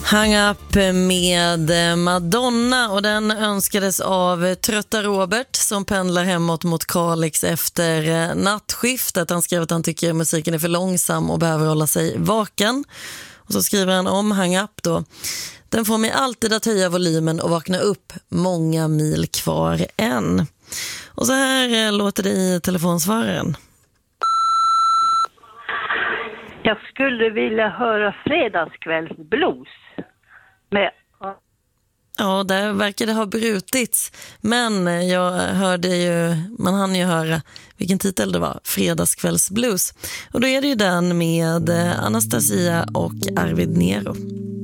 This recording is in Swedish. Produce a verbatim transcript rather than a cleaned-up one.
Hang Up med Madonna, och den önskades av trötta Robert som pendlar hemåt mot Kalix efter nattskiftet. Han skrev att han tycker musiken är för långsam och behöver hålla sig vaken. Och så skriver han om Hang Up då: den får mig alltid att höja volymen och vakna upp, många mil kvar än. Och så här låter det i telefonsvararen. Jag skulle vilja höra fredagskvällsblues med... Ja, där verkar det ha brutits. Men jag hörde ju, man hann ju höra vilken titel det var, Fredagskvällsblues. Och då är det ju den med Anastasia och Arvid Nero.